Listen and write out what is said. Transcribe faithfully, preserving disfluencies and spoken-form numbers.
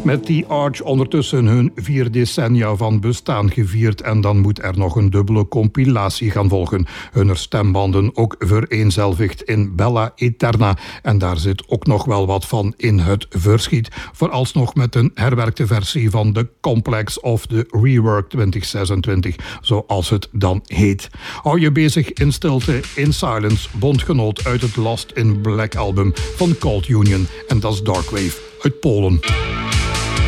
met The Arch ondertussen hun vier decennia van bestaan gevierd en dan moet er nog een dubbele compilatie gaan volgen. Hunner stembanden ook vereenzelvigd in Bella Eterna en daar zit ook nog wel wat van in het verschiet. Vooralsnog met een herwerkte versie van de Complex of de Rework twintig zesentwintig, zoals het dan heet. Hou je bezig in stilte, in silence, bondgenoot uit het Lost in Black album van Cold Union en dat is Darkwave uit Polen.